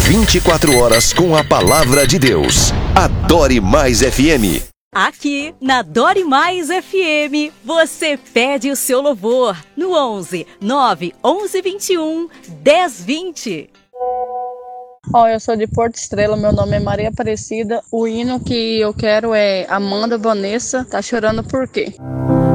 24 horas com a palavra de Deus. Adore Mais FM. Aqui na Adore Mais FM, você pede o seu louvor no 11 9 11 21 10 20. Eu sou de Porto Estrela, meu nome é Maria Aparecida. O hino que eu quero é Amanda Vanessa, Tá Chorando Por Quê?